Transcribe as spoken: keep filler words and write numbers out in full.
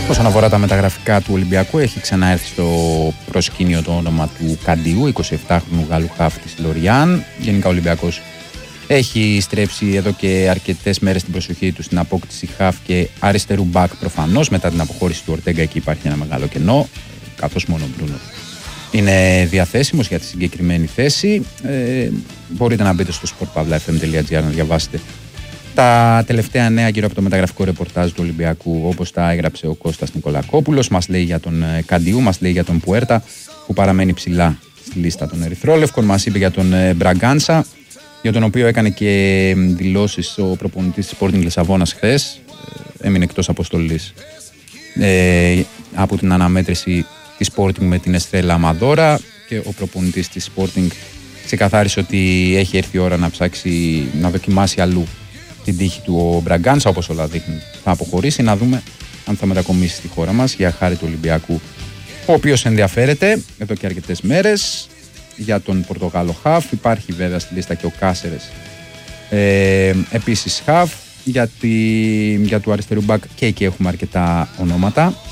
Όσον αφορά τα μεταγραφικά του Ολυμπιακού, έχει ξαναέρθει στο προσκήνιο το όνομα του Καντιού, εικοσιεπτάχρονου Γάλλου χαφ της Λοριάν. Γενικά ο Ολυμπιακός έχει στρέψει εδώ και αρκετές μέρες την προσοχή του στην απόκτηση χαφ και αριστερού μπακ προφανώς. Μετά την αποχώρηση του Ορτέγκα, εκεί υπάρχει ένα μεγάλο κενό, καθώς μόνο ο Μπρούνο είναι διαθέσιμος για τη συγκεκριμένη θέση. Ε, μπορείτε να μπείτε στο sport pavla f m dot gr να διαβάσετε τα τελευταία νέα γύρω από το μεταγραφικό ρεπορτάζ του Ολυμπιακού, όπως τα έγραψε ο Κώστας Νικολακόπουλος. Μας λέει για τον Καντιού, μας λέει για τον Πουέρτα που παραμένει ψηλά στη λίστα των Ερυθρόλευκων. Μας είπε για τον Μπραγκάνσα, για τον οποίο έκανε και δηλώσεις ο προπονητής της Sporting Λισαβόνας χθες. Έμεινε εκτός αποστολής ε, από την αναμέτρηση της Sporting με την Εστρέλα Αμαδόρα, και ο προπονητής της Sporting ξεκαθάρισε ότι έχει έρθει η ώρα να ψάξει να δοκιμάσει αλλού την τύχη του ο Μπραγκάνσα, όπως όλα δείχνουν θα αποχωρήσει. Να δούμε αν θα μετακομίσει στη χώρα μας για χάρη του Ολυμπιακού, ο οποίος ενδιαφέρεται εδώ και αρκετές μέρες για τον Πορτογάλο χαφ. Υπάρχει βέβαια στη λίστα και ο Κάσερες, ε, επίσης χαφ. Για, τη, για του αριστερού μπακ και εκεί έχουμε αρκετά ονόματα.